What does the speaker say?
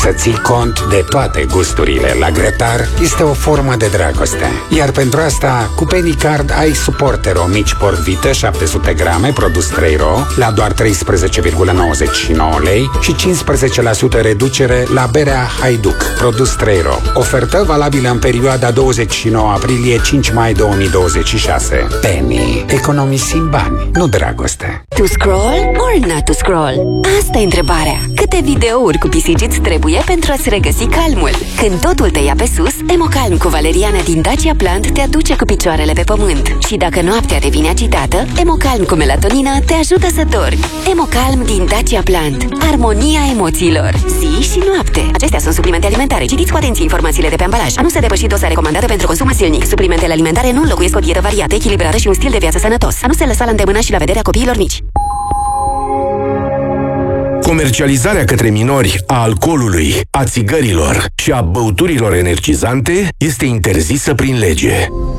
Să ții cont de toate gusturile la grătar este o formă de dragoste. Iar pentru asta, cu Penny Card ai Suportero mici porc vită 700 grame, produs 3 ro, la doar 13,99 lei și 15% reducere la berea Haiduc, produs 3 ro. Ofertă valabilă în perioada 29 aprilie-5 mai 2026. Penny. Economisim bani, nu dragoste. To scroll or not to scroll? Asta e întrebarea. Câte videouri cu pisici îți trebuie pentru a-ți regăsi calmul? Când totul te ia pe sus, Emocalm cu valeriana din Dacia Plant te aduce cu picioarele pe pământ. Și dacă noaptea devine agitată, Emocalm cu melatonină te ajută să dormi. Emocalm din Dacia Plant. Armonia emoțiilor. Zi și noapte. Acestea sunt suplimente alimentare. Citiți cu atenție informațiile de pe ambalaj. A nu se depăși doza recomandată pentru consum zilnic. Suplimentele alimentare nu înlocuiesc o dietă variată, echilibrată și un stil de viață sănătos. A nu se lăsa la îndemână și la vederea copiilor mici. Comercializarea către minori a alcoolului, a țigărilor și a băuturilor energizante este interzisă prin lege.